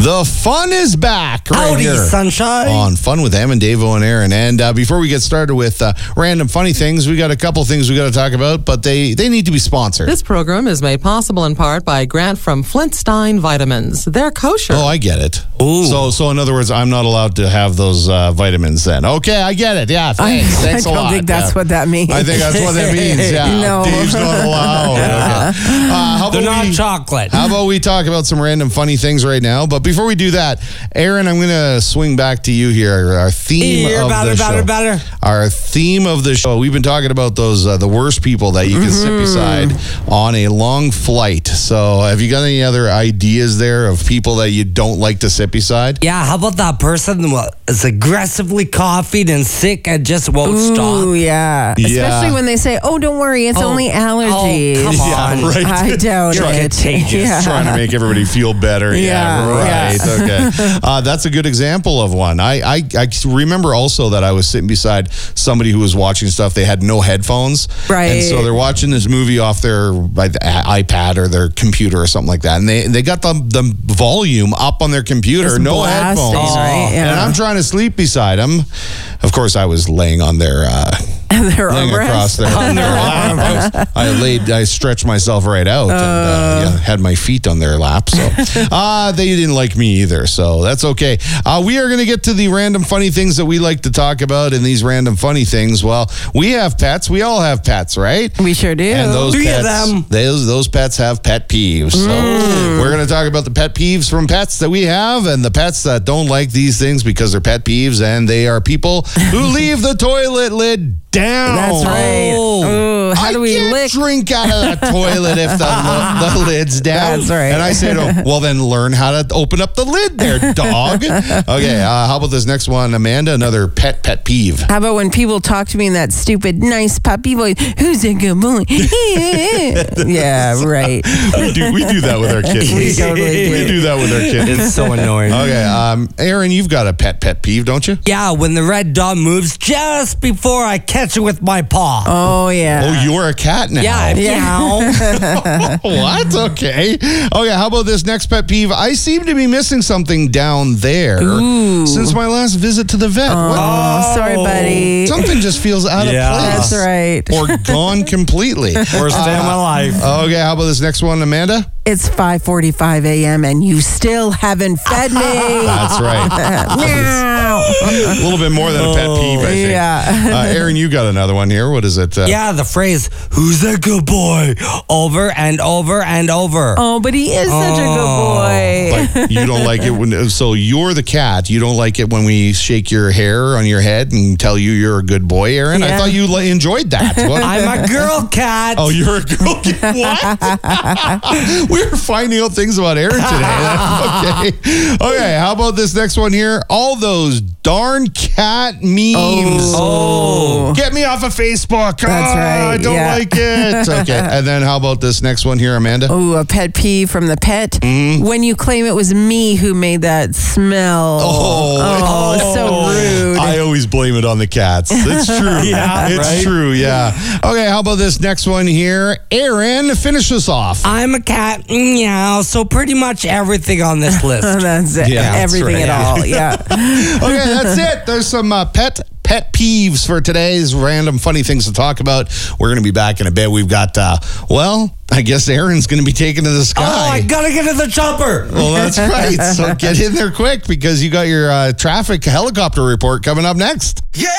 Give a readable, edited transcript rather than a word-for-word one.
The fun is back right Howdy, here sunshine. on Fun with Em and Davo and Aaron. And before we get started with random funny things, we got a couple things we got to talk about, but they need to be sponsored. This program is made possible in part by a grant from Flintstein Vitamins. They're kosher. Oh, I get it. Ooh. So in other words, I'm not allowed to have those vitamins then. Okay, I get it. Yeah, thanks. Thanks a lot. I don't think that's what that means. I think that's what that means. Yeah, No. Dave's not allowed. Okay. How They're about not we- chocolate. How about we talk about some random funny things right now? But before we do that, Aaron, I'm going to swing back to you here. Our theme of the show. Our theme of the show. We've been talking about those the worst people that you can sit beside on a long flight. So have you got any other ideas there of people that you don't like to sit beside? Yeah, how about that person who is aggressively coughed and sick and just won't Ooh, stop? yeah. Yeah. Especially when they say, "Oh, don't worry, it's only allergies." Oh, come on. Yeah, right. I doubt You're it. contagious. Yeah. Trying to make everybody feel better. Yeah, right. Okay. That's a good example of one. I remember also that I was sitting beside somebody who was watching stuff. They had no headphones. Right. And so they're watching this movie off their iPad or their computer or something like that. And they got the volume up on their computer, Just no blasting, headphones. right? Yeah. And I'm trying to sleep beside them. Of course, I was laying on their... Their laying across armrest. their lap. I stretched myself right out and had my feet on their lap. So they didn't like me either. So that's okay. We are going to get to the random funny things that we like to talk about. And these random funny things, well, we have pets. We all have pets, right? We sure do. And those Three of pets, them. those pets have pet peeves. So we're going to talk about the pet peeves from pets that we have and the pets that don't like these things because they're pet peeves and they are people who leave the toilet lid down. That's right. Ooh, how do we can't lick? drink out of that toilet if the lid's down. That's right. And I say to him, well, then learn how to open up the lid there, dog. Okay, how about this next one, Amanda? Another pet peeve. How about when people talk to me in that stupid, nice puppy voice? Who's a good boy? Yeah, right. We do that with our kids. We totally We do. do that with our kids. It's so annoying. Okay, Aaron, you've got a pet peeve, don't you? Yeah, when the red dot moves just before I catch it with my paw. Oh, yeah. Oh, you're a cat now. Yeah, meow. What? Okay. How about this next pet peeve? I seem to be missing something down there since my last visit to the vet. Oh, sorry, buddy. Something just feels out Yeah. of place. That's right. Or gone completely. Worst day of my life. Okay, how about this next one, Amanda? It's 5:45 a.m. and you still haven't fed me. That's right. Meow. A little bit more than a pet peeve, I think. Yeah. Aaron, you got another one here. What is it? Yeah, the phrase, who's a good boy? Over and over and over. Oh, but he is such a good boy. Like, you don't like it when... So you're the cat. You don't like it when we shake your hair on your head and tell you you're a good boy, Aaron? I Yeah. thought you enjoyed that. What? I'm a girl cat. Oh, you're a girl cat? What? We're finding out things about Aaron today. Okay, how about this next one here? All those darn cat memes. Oh. Get me off of Facebook. That's right, I don't yeah. like it. Okay, and then how about this next one here, Amanda? Oh, a pet peeve from the pet. When you claim it was me who made that smell. Oh, so rude. I always blame it on the cats. It's true. Yeah, it's right? true. Yeah. Okay, how about this next one here? Aaron, finish us off. I'm a cat, meow, so pretty much everything on this list. That's it. Yeah, that's Everything right. at all. Yeah. Okay, that's it. There's some pet peeves for today's random funny things to talk about. We're going to be back in a bit. We've got, I guess Aaron's going to be taken to the sky. Oh, I gotta get to the chopper. Well, that's right. So get in there quick because you got your traffic helicopter report coming up next. Yeah.